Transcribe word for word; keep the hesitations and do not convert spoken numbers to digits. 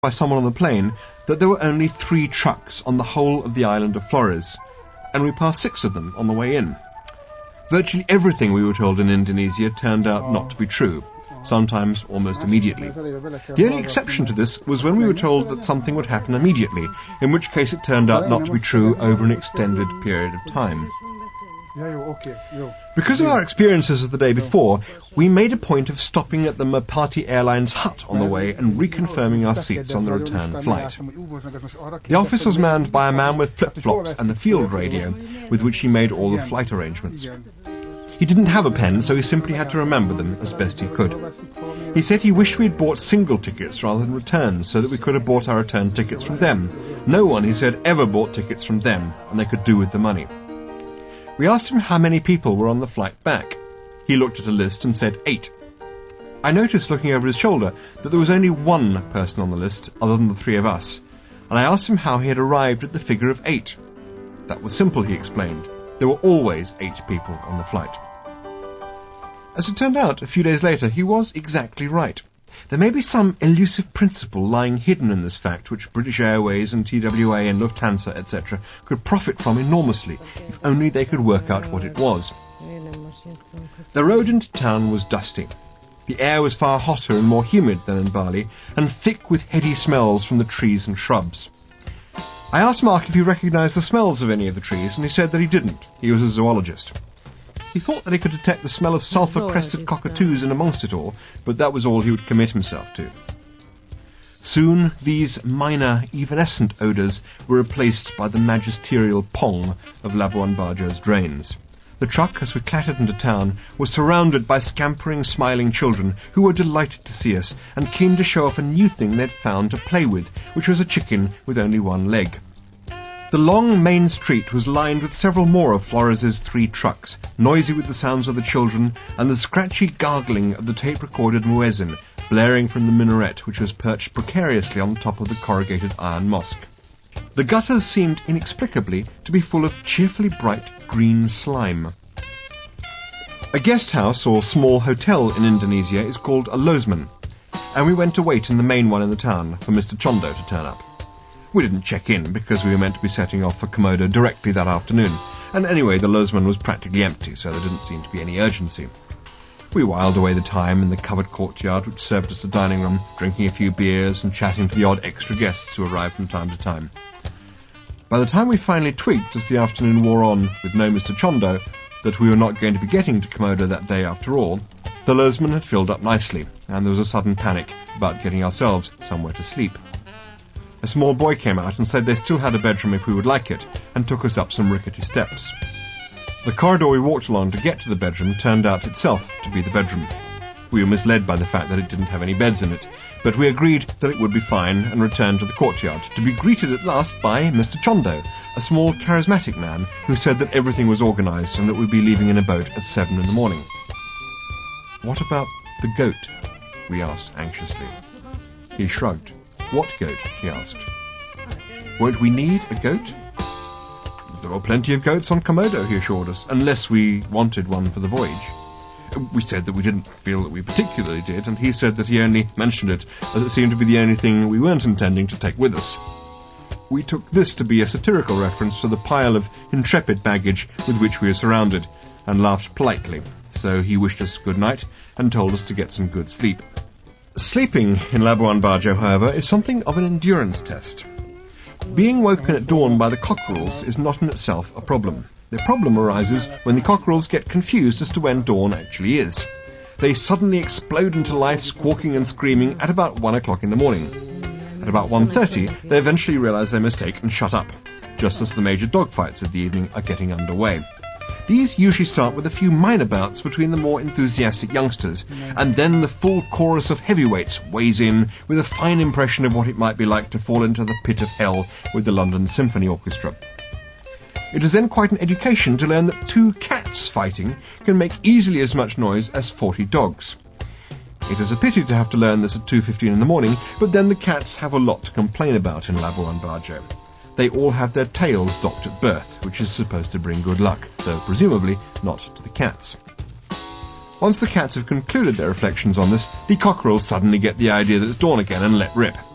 by someone on the plane that there were only three trucks on the whole of the island of Flores, and we passed six of them on the way in. Virtually everything we were told in Indonesia turned out not to be true, sometimes almost immediately. The only exception to this was when we were told that something would happen immediately, in which case it turned out not to be true over an extended period of time. Because of our experiences of the day before, we made a point of stopping at the Merpati Airlines hut on the way and reconfirming our seats on the return flight. The office was manned by a man with flip-flops and a field radio, with which he made all the flight arrangements. He didn't have a pen, so he simply had to remember them as best he could. He said he wished we had bought single tickets rather than returns, so that we could have bought our return tickets from them. No one, he said, ever bought tickets from them, and they could do with the money. We asked him how many people were on the flight back. He looked at a list and said eight. I noticed, looking over his shoulder, that there was only one person on the list other than the three of us, and I asked him how he had arrived at the figure of eight. That was simple, he explained. There were always eight people on the flight. As it turned out, a few days later, he was exactly right. There may be some elusive principle lying hidden in this fact which British Airways and T W A and Lufthansa, et cetera, could profit from enormously, if only they could work out what it was. The road into town was dusty. The air was far hotter and more humid than in Bali, and thick with heady smells from the trees and shrubs. I asked Mark if he recognised the smells of any of the trees, and he said that he didn't. He was a zoologist. He thought that he could detect the smell of sulphur-crested cockatoos in amongst it all, but that was all he would commit himself to. Soon these minor, evanescent odours were replaced by the magisterial pong of Labuan Bajo's drains. The truck, as we clattered into town, was surrounded by scampering, smiling children who were delighted to see us and keen to show off a new thing they'd found to play with, which was a chicken with only one leg. The long main street was lined with several more of Flores's three trucks, noisy with the sounds of the children and the scratchy gargling of the tape-recorded muezzin, blaring from the minaret which was perched precariously on the top of the corrugated iron mosque. The gutters seemed inexplicably to be full of cheerfully bright green slime. A guest house or small hotel in Indonesia is called a losmen, and we went to wait in the main one in the town for Mister Chondo to turn up. We didn't check in because we were meant to be setting off for Komodo directly that afternoon, and anyway the losmen was practically empty, so there didn't seem to be any urgency. We whiled away the time in the covered courtyard which served as the dining room, drinking a few beers and chatting to the odd extra guests who arrived from time to time. By the time we finally twigged, as the afternoon wore on with no Mister Chondo, that we were not going to be getting to Komodo that day after all, the losmen had filled up nicely, and there was a sudden panic about getting ourselves somewhere to sleep. A small boy came out and said they still had a bedroom if we would like it, and took us up some rickety steps. The corridor we walked along to get to the bedroom turned out itself to be the bedroom. We were misled by the fact that it didn't have any beds in it, but we agreed that it would be fine and returned to the courtyard, to be greeted at last by Mister Chondo, a small charismatic man who said that everything was organised and that we'd be leaving in a boat at seven in the morning. "What about the goat?" we asked anxiously. He shrugged. "What goat?" he asked. "Won't we need a goat?" "There are plenty of goats on Komodo," he assured us, "unless we wanted one for the voyage." We said that we didn't feel that we particularly did, and he said that he only mentioned it as it seemed to be the only thing we weren't intending to take with us. We took this to be a satirical reference to the pile of intrepid baggage with which we were surrounded, and laughed politely, so he wished us good night and told us to get some good sleep. Sleeping in Labuan Bajo, however, is something of an endurance test. Being woken at dawn by the cockerels is not in itself a problem. The problem arises when the cockerels get confused as to when dawn actually is. They suddenly explode into life, squawking and screaming at about one o'clock in the morning. At about one thirty, they eventually realise their mistake and shut up, just as the major dogfights of the evening are getting underway. These usually start with a few minor bouts between the more enthusiastic youngsters, and then the full chorus of heavyweights weighs in with a fine impression of what it might be like to fall into the pit of hell with the London Symphony Orchestra. It is then quite an education to learn that two cats fighting can make easily as much noise as forty dogs. It is a pity to have to learn this at two fifteen in the morning, but then the cats have a lot to complain about in Labuan Bajo. They all have their tails docked at birth, which is supposed to bring good luck, though presumably not to the cats. Once the cats have concluded their reflections on this, the cockerels suddenly get the idea that it's dawn again and let rip.